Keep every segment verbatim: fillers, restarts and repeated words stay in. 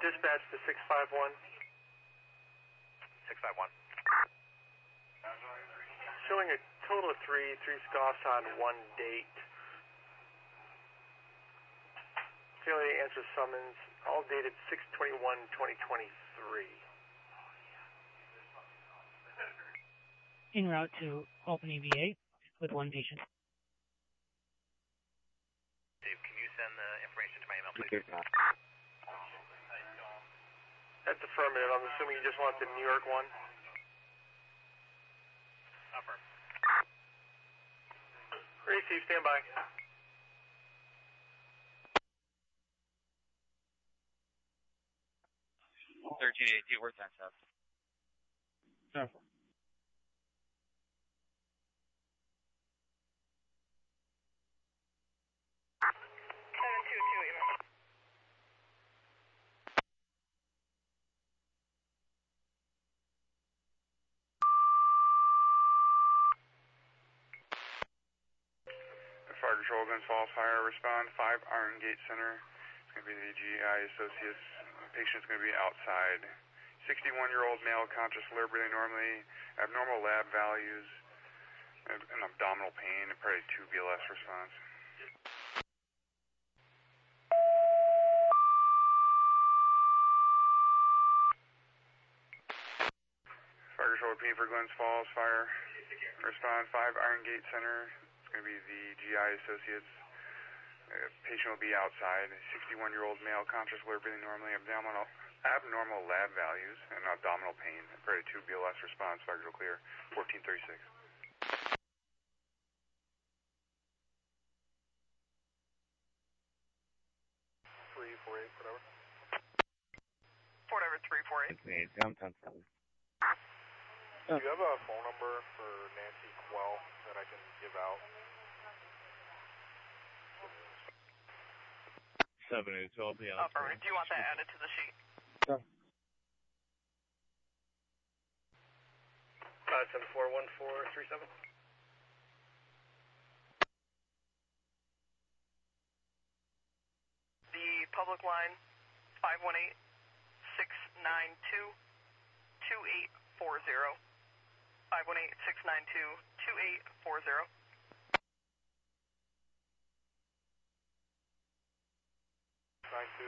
Dispatch to six five one. six five one. Showing a total of three, three scoffs on one date. Failure to answer summons, all dated six twenty-one twenty twenty-three. En route to Albany, V A with one patient. Dave, can you send the information to my email, please? That's affirmative. I'm assuming you just want the New York one. Affirm. Receive, stand by. thirteen eighty-two, where's that stuff? No. seven two two, email. Fire Control, Glens Falls Fire, respond, five Iron Gate Center. It's going to be the G I Associates. The patient's going to be outside. sixty-one-year-old male, conscious, liver breathing normally, abnormal lab values, and abdominal pain, and probably two B L S response. Fire Control, repeat for Glens Falls Fire, respond, five Iron Gate Center. It's going to be the G I Associates. The patient will be outside. sixty-one-year-old male, conscious, liver breathing normally, abdominal abnormal lab values, and abdominal pain. Probably two B L S response. Fire Control clear. fourteen thirty-six. three four eight, whatever. Fort Everett three four eight. Okay, downtown seven. Do you have a phone number for Nancy Quell that I can give out? seven eight two, I'll be out. Affirmative. Do you want that added to the sheet? Sure. Five seven four one four three seven. The public line, five one eight, six nine two, two eight four zero. five one eight, six nine two, two eight four zero. Nine two.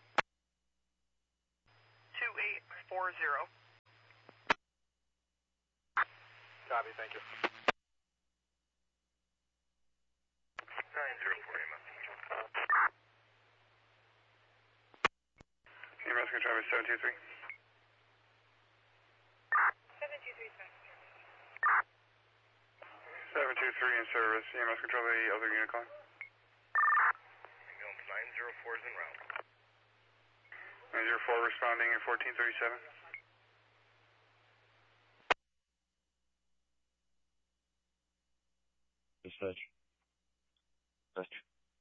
two eight four zero. Copy, thank you. nine zero four, email. E M S control is seven two three. seven two three, seven two three in service. E M S control the other unit call. nine zero four is en route. nine zero four responding at fourteen thirty-seven. Dispatch. Dispatch.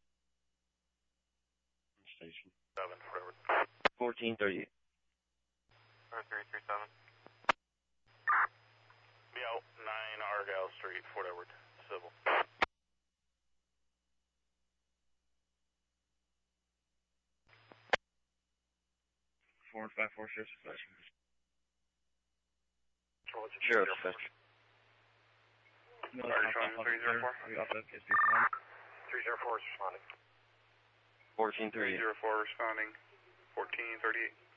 Station. seven, forever. fourteen thirty-eight. three three seven. Be out nine Argyle Street, Fort Edward, civil. Four and five four, Sheriff's Dispatch. Sheriff. Sheriff's Dispatch. No, Fire Control three zero four. We got that case responding. three zero four is responding. fourteen three thirty-eight. zero four responding. fourteen thirty-eight.